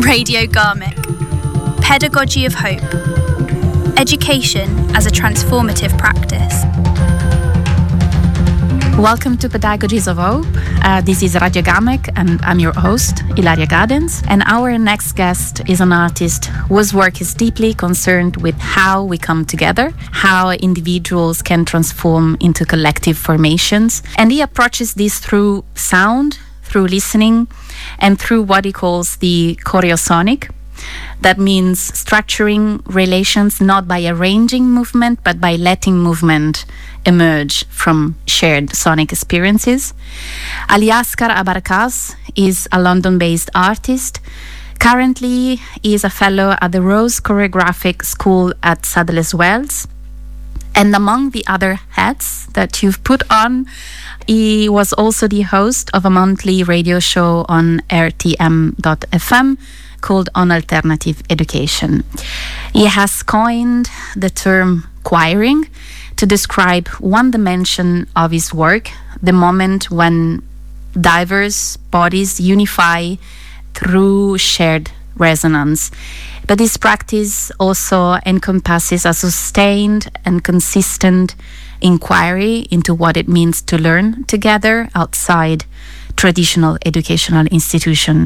Radio Garmick. Pedagogy of Hope. Education as a transformative practice. Welcome to Pedagogies of Hope. This is Radio Garmick and I'm your host, Ilaria Gadens. And our next guest is an artist whose work is deeply concerned with how we come together, how individuals can transform into collective formations. And he approaches this through sound, through listening, and through what he calls the choreosonic. That means structuring relations not by arranging movement, but by letting movement emerge from shared sonic experiences. Aliasgar Abarkaz is a London-based artist. Currently, he is a fellow at the Rose Choreographic School at Sadler's Wells. And among the other hats that you've put on, he was also the host of a monthly radio show on RTM.fm called On Alternative Education. He has coined the term choiring to describe one dimension of his work, the moment when diverse bodies unify through shared resonance. But this practice also encompasses a sustained and consistent inquiry into what it means to learn together outside traditional educational institutions.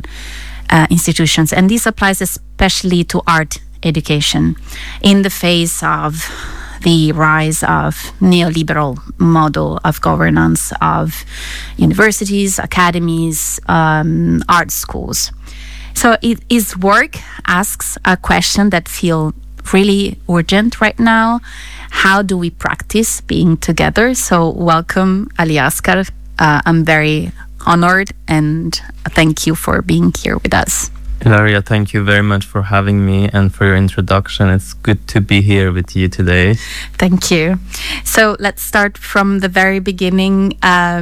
And this applies especially to art education in the face of the rise of neoliberal model of governance of universities, academies, art schools. So his work asks a question that feels really urgent right now. How do we practice being together? So welcome, Aliasgar. I'm very honored and thank you for being here with us. Ilaria, thank you very much for having me and for your introduction. It's good to be here with you today. Thank you. So let's start from the very beginning.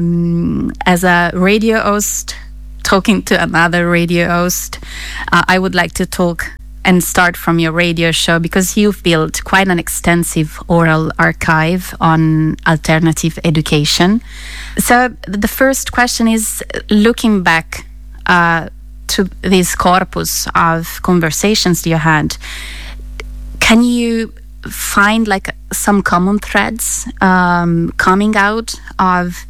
As a radio host, talking to another radio host, I would like to talk and start from your radio show because you've built quite an extensive oral archive on alternative education. So the first question is, looking back to this corpus of conversations you had, can you find like some common threads coming out of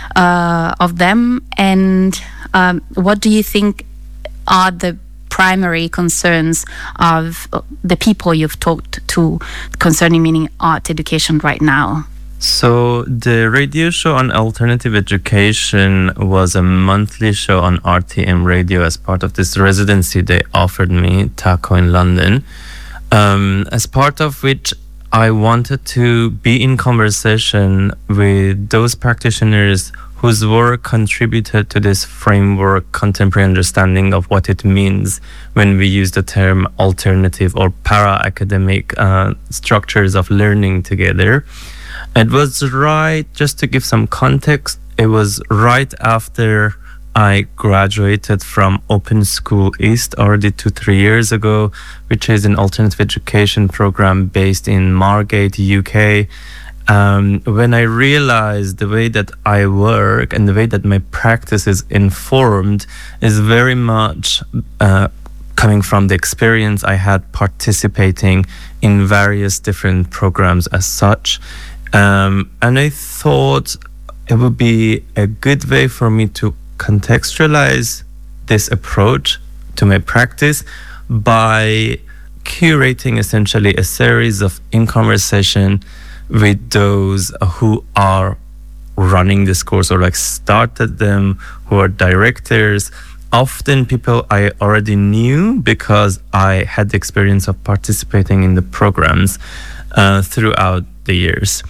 them, and what do you think are the primary concerns of the people you've talked to concerning meaning art education right now? So the radio show on alternative education was a monthly show on RTM radio as part of this residency they offered me, TACO in London, as part of which I wanted to be in conversation with those practitioners whose work contributed to this framework, contemporary understanding of what it means when we use the term alternative or para-academic structures of learning together. It was right, just to give some context, it was right after I graduated from Open School East already 2-3 years ago, which is an alternative education program based in Margate, UK. When I realized the way that I work and the way that my practice is informed is very much coming from the experience I had participating in various different programs as such. And I thought it would be a good way for me to contextualize this approach to my practice by curating essentially a series of in conversation with those who are running this course or like started them, who are directors, often people I already knew because I had the experience of participating in the programs throughout the years.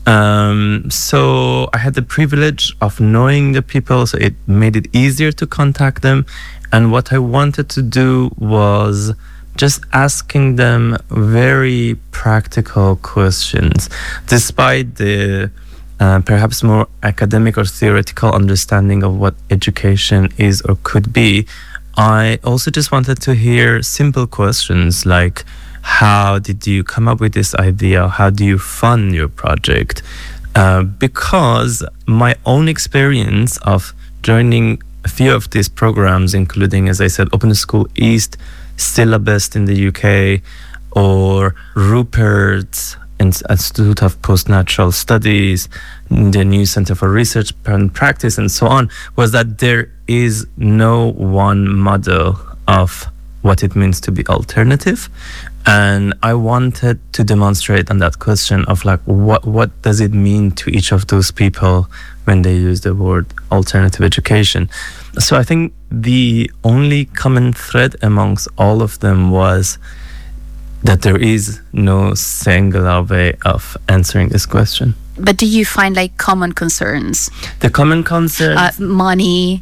So I had the privilege of knowing the people, so it made it easier to contact them. And what I wanted to do was just asking them very practical questions, despite the perhaps more academic or theoretical understanding of what education is or could be. I also just wanted to hear simple questions like, how did you come up with this idea? How do you fund your project? Because my own experience of joining a few of these programs, including, as I said, Open School East, Syllabus in the UK, or Rupert's Institute of Postnatural Studies, the New Center for Research and Practice, and so on, was that there is no one model of what it means to be alternative. And I wanted to demonstrate on that question of like, what does it mean to each of those people when they use the word alternative education? So I think the only common thread amongst all of them was that there is no singular way of answering this question. But do you find like common concerns? The common concerns? Money,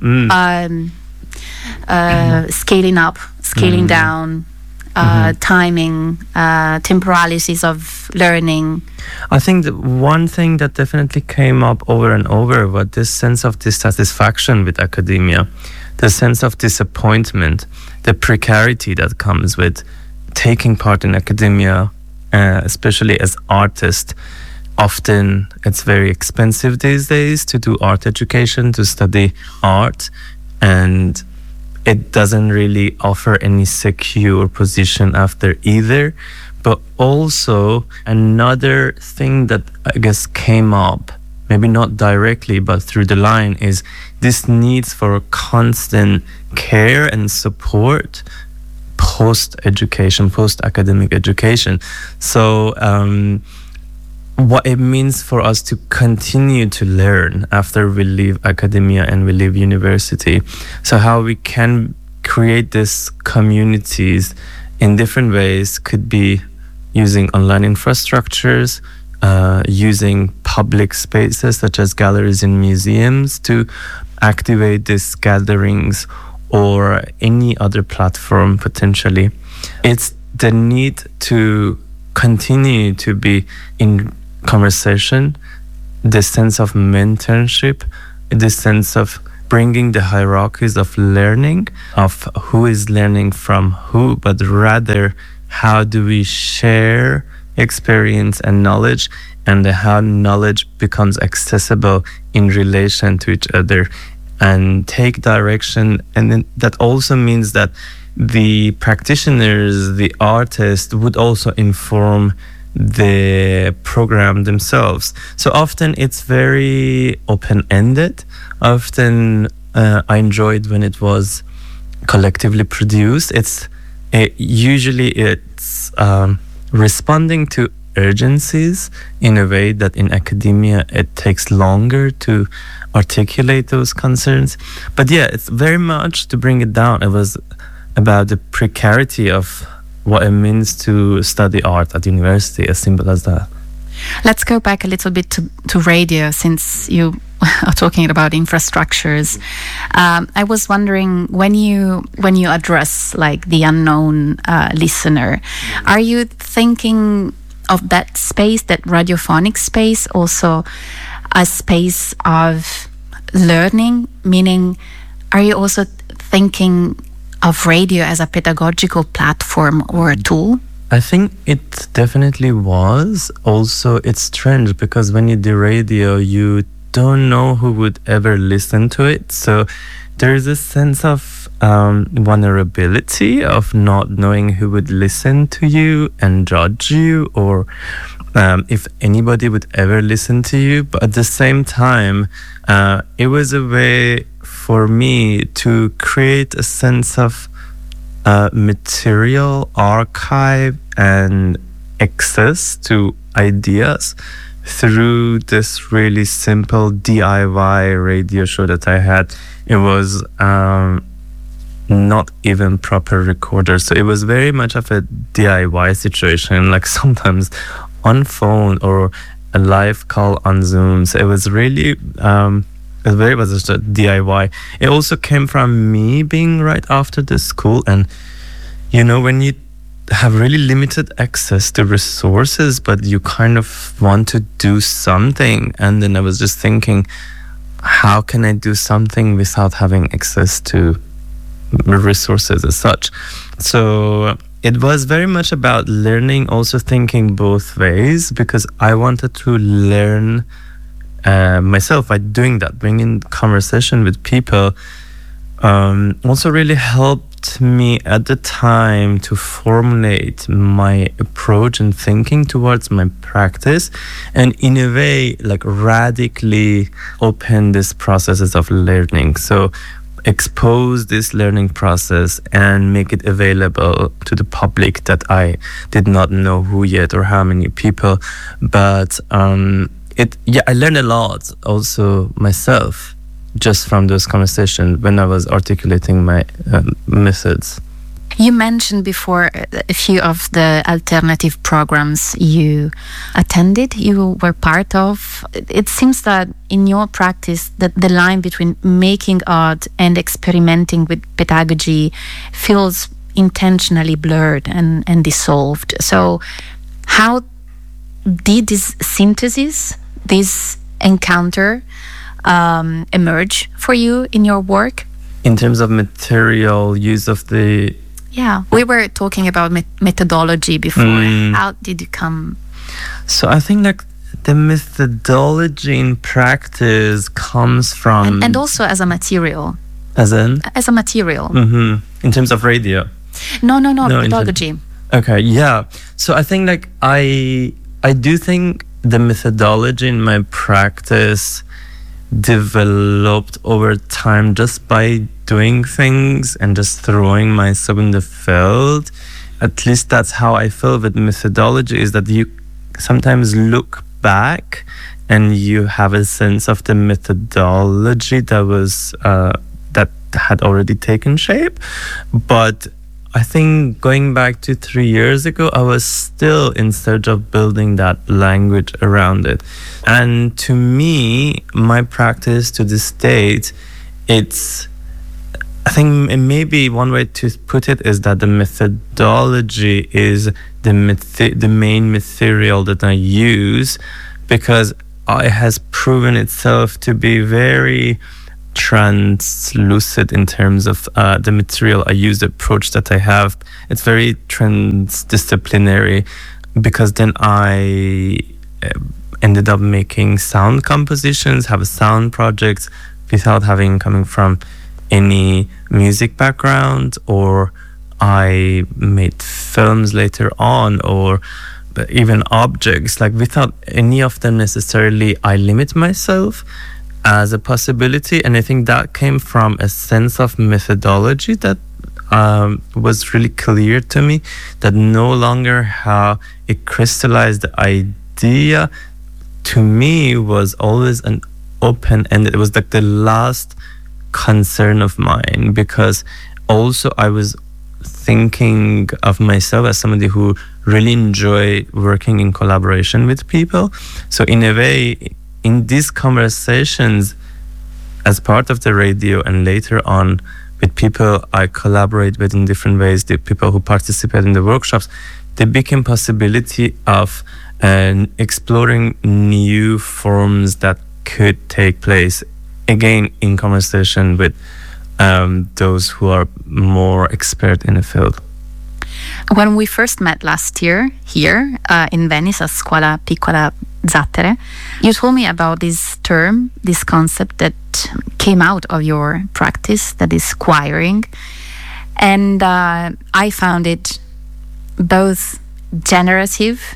scaling up, scaling down, timing, temporalities of learning. I think that one thing that definitely came up over and over was this sense of dissatisfaction with academia, the sense of disappointment, the precarity that comes with taking part in academia, especially as artists. Often it's very expensive these days to do art education, to study art, and it doesn't really offer any secure position after either. But also another thing that I guess came up, maybe not directly, but through the line, is this needs for constant care and support post-education, post-academic education. So what it means for us to continue to learn after we leave academia and we leave university. So how we can create these communities in different ways could be using online infrastructures, using public spaces such as galleries and museums to activate these gatherings, or any other platform potentially. It's the need to continue to be in conversation, the sense of mentorship, the sense of bringing the hierarchies of learning, of who is learning from who, but rather how do we share experience and knowledge, and how knowledge becomes accessible in relation to each other and take direction. And then that also means that the practitioners, the artists, would also inform the program themselves. So often it's very open-ended. Often I enjoyed when it was collectively produced. Usually it's responding to urgencies in a way that in academia it takes longer to articulate those concerns. But yeah, it's very much, to bring it down, it was about the precarity of what it means to study art at university, as simple as that. Let's go back a little bit to radio, since you are talking about infrastructures. I was wondering, when you address like the unknown listener, are you thinking of that space, that radiophonic space, also a space of learning? Meaning, are you also thinking of radio as a pedagogical platform or a tool? I think it definitely was. Also, it's strange because when you do radio, you don't know who would ever listen to it. So there's a sense of vulnerability of not knowing who would listen to you and judge you, or if anybody would ever listen to you. But at the same time, it was a way for me to create a sense of material archive and access to ideas through this really simple DIY radio show that I had. It was not even proper recorder, so it was very much of a DIY situation, like sometimes on phone or a live call on Zoom. So it was really it was just a DIY. It also came from me being right after the school, and you know, when you have really limited access to resources, but you kind of want to do something, and then I was just thinking, how can I do something without having access to resources as such? So it was very much about learning, also thinking both ways, because I wanted to learn myself by doing that, bringing conversation with people also really helped me at the time to formulate my approach and thinking towards my practice, and in a way like radically open these processes of learning. So expose this learning process and make it available to the public that I did not know who yet or how many people, but I learned a lot also myself just from those conversations when I was articulating my methods. You mentioned before a few of the alternative programs you attended, you were part of. It seems that in your practice, that the line between making art and experimenting with pedagogy feels intentionally blurred and dissolved. So how did this synthesis, this encounter, emerge for you in your work? In terms of material use of the... Yeah, we were talking about methodology before. How did you come? So I think like the methodology in practice comes from... And also as a material. As in? As a material. Mm-hmm. In terms of radio? No, pedagogy. Okay, yeah. So I think like I do think the methodology in my practice developed over time just by doing things and just throwing myself in the field. At least that's how I feel with methodology, is that you sometimes look back and you have a sense of the methodology that was that had already taken shape. But I think going back to 3 years ago, I was still in search of building that language around it. And to me, my practice to this date, I think maybe one way to put it is that the methodology is the main material that I use, because it has proven itself to be very translucent in terms of the material I use, the approach that I have. It's very transdisciplinary, because then I ended up making sound compositions, have sound projects without coming from any music background, or I made films later on, or even objects, like without any of them necessarily I limit myself as a possibility. And I think that came from a sense of methodology that was really clear to me, that no longer how it crystallized the idea to me was always an open-ended. It was like the last concern of mine, because also I was thinking of myself as somebody who really enjoy working in collaboration with people. So in a way, in these conversations as part of the radio and later on with people I collaborate with in different ways, the people who participate in the workshops, there became possibility of exploring new forms that could take place, again, in conversation with those who are more expert in the field. When we first met last year here in Venice at Scuola Piccola Zattere, you told me about this term, this concept that came out of your practice, that is choiring. And I found it both generative,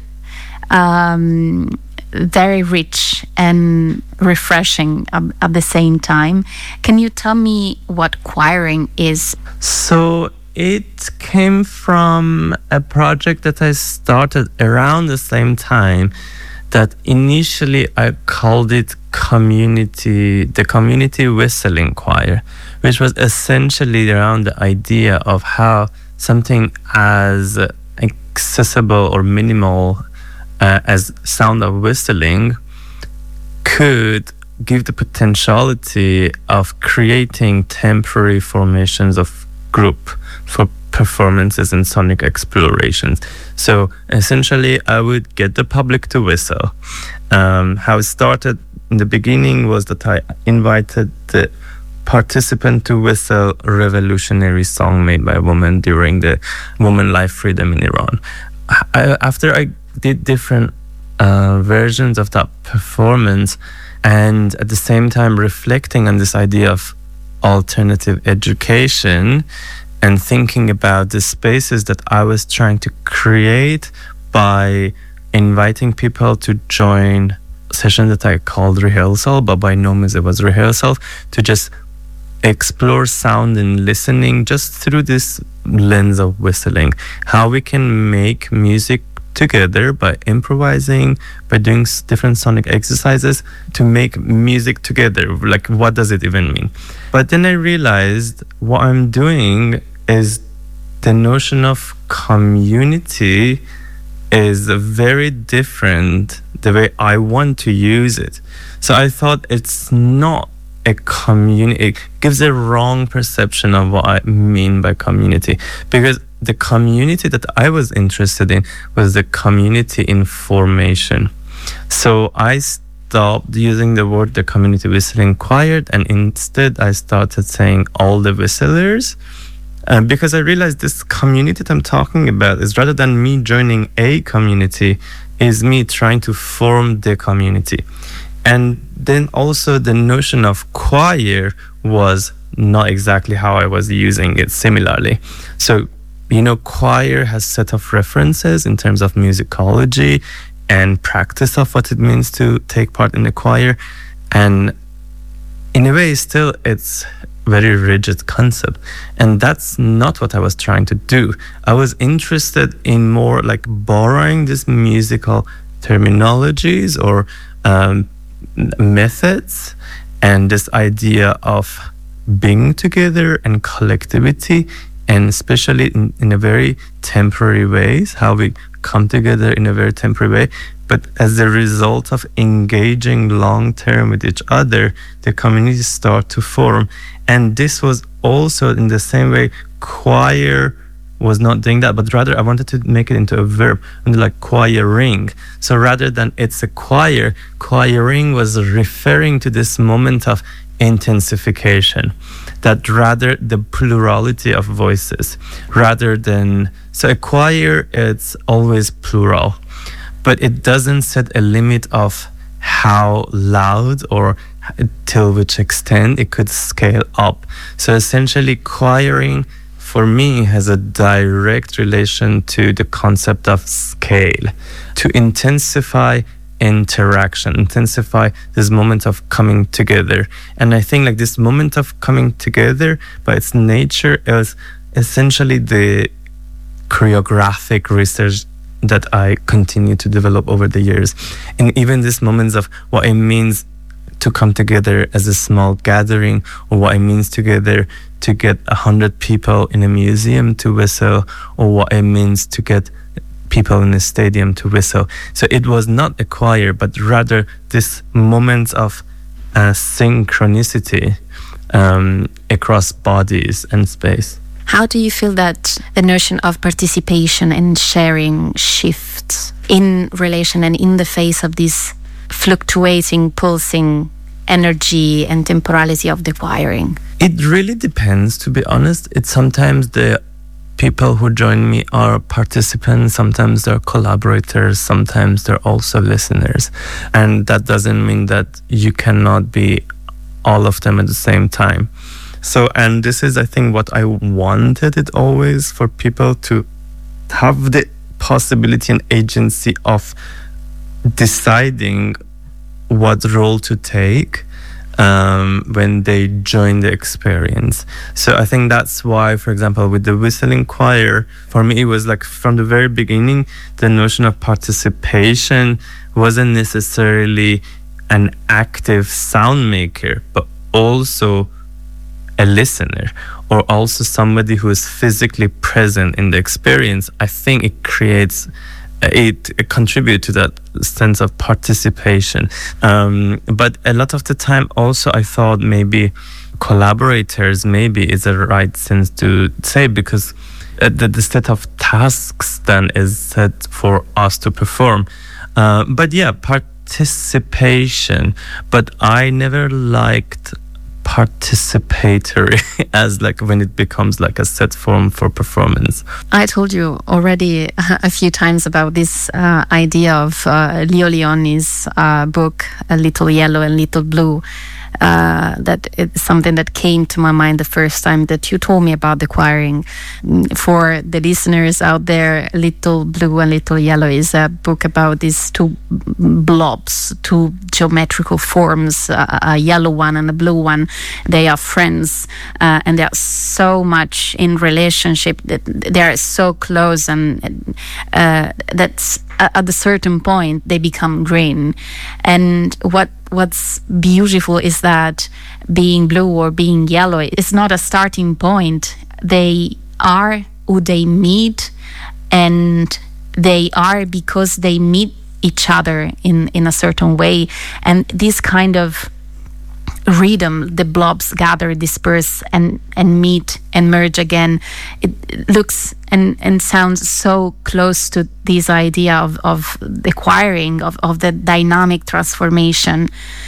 very rich and refreshing at the same time. Can you tell me what choiring is? So it came from a project that I started around the same time, that initially I called it the community whistling choir, which was essentially around the idea of how something as accessible or minimal as sound of whistling could give the potentiality of creating temporary formations of group for performances and sonic explorations. So essentially I would get the public to whistle. How it started in the beginning was that I invited the participant to whistle a revolutionary song made by a woman during the Women Life Freedom in Iran. After I did different versions of that performance, and at the same time reflecting on this idea of alternative education and thinking about the spaces that I was trying to create by inviting people to join sessions that I called rehearsal, but by no means it was rehearsal, to just explore sound and listening just through this lens of whistling. How we can make music together by improvising, by doing different sonic exercises to make music together. Like, what does it even mean? But then I realized what I'm doing is the notion of community is very different the way I want to use it. So I thought it's not a community. It gives a wrong perception of what I mean by community, because the community that I was interested in was the community in formation. So I stopped using the word the community whistling choir, and instead I started saying all the whistlers, because I realized this community that I'm talking about is, rather than me joining a community, is me trying to form the community. And then also the notion of choir was not exactly how I was using it similarly. So, choir has set of references in terms of musicology and practice of what it means to take part in the choir. And in a way, still, it's very rigid concept. And that's not what I was trying to do. I was interested in more like borrowing these musical terminologies or methods, and this idea of being together and collectivity, and especially in a very temporary ways, how we come together in a very temporary way, but as a result of engaging long term with each other, the communities start to form. And this was also in the same way choir was not doing that, but rather I wanted to make it into a verb, and like choiring. So rather than it's a choir, choiring was referring to this moment of intensification, that rather the plurality of voices, rather than, so a choir, it's always plural, but it doesn't set a limit of how loud or till which extent it could scale up. So essentially choiring for me has a direct relation to the concept of scale, to intensify interaction, intensify this moment of coming together. And I think like this moment of coming together by its nature is essentially the choreographic research that I continue to develop over the years. And even these moments of what it means to come together as a small gathering, or what it means together to get 100 people in a museum to whistle, or what it means to get people in a stadium to whistle. So it was not a choir, but rather this moment of synchronicity across bodies and space. How do you feel that the notion of participation and sharing shifts in relation and in the face of this fluctuating, pulsing energy and temporality of the choiring? It really depends, to be honest. It's sometimes the people who join me are participants, sometimes they're collaborators, sometimes they're also listeners. And that doesn't mean that you cannot be all of them at the same time. So, and this is, I think, what I wanted it always, for people to have the possibility and agency of deciding what role to take when they join the experience. So I think that's why, for example, with the whistling choir, for me it was like from the very beginning, the notion of participation wasn't necessarily an active sound maker, but also a listener, or also somebody who is physically present in the experience. I think it creates, it contributes to that sense of participation. But a lot of the time also I thought maybe collaborators maybe is a right sense to say, because the set of tasks then is set for us to perform. But yeah, participation. But I never liked participatory as like when it becomes like a set form for performance. I told you already a few times about this idea of Leo Leoni's book, A Little Yellow and Little Blue, that it's something that came to my mind the first time that you told me about the choiring. For the listeners out there, Little Blue and Little Yellow is a book about these two blobs, two geometrical forms, a yellow one and a blue one. They are friends, and they are so much in relationship, that they are so close, and that's at a certain point they become green. And what's beautiful is that being blue or being yellow is not a starting point. They are who they meet, and they are because they meet each other in a certain way. And this kind of rhythm, the blobs gather, disperse, and meet and merge again, it looks and sounds so close to this idea of the choiring, of the dynamic transformation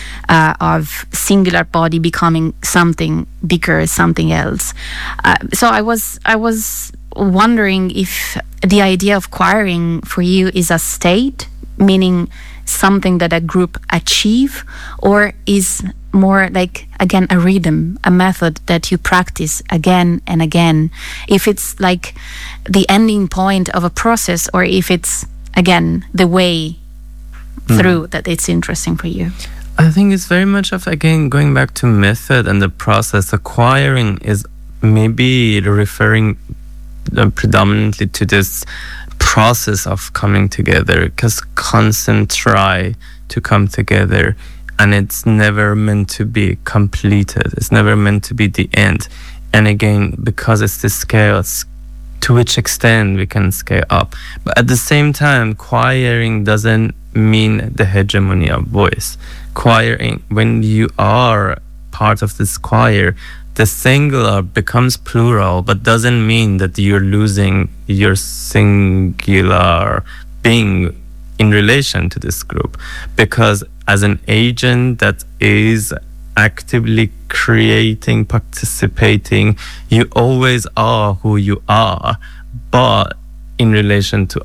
of singular body becoming something bigger, something else. So I was wondering if the idea of choiring for you is a state, meaning something that a group achieve, or is more like, again, a rhythm, a method that you practice again and again, if it's like the ending point of a process, or if it's, again, the way through that it's interesting for you. I think it's very much of, again, going back to method and the process. Acquiring is maybe referring predominantly to this process of coming together, because constant try to come together, and it's never meant to be completed. It's never meant to be the end. And again, because it's the scale, it's to which extent we can scale up. But at the same time, choiring doesn't mean the hegemony of voice. Choiring, when you are part of this choir, the singular becomes plural, but doesn't mean that you're losing your singular being in relation to this group. Because as an agent that is actively creating, participating, you always are who you are, but in relation to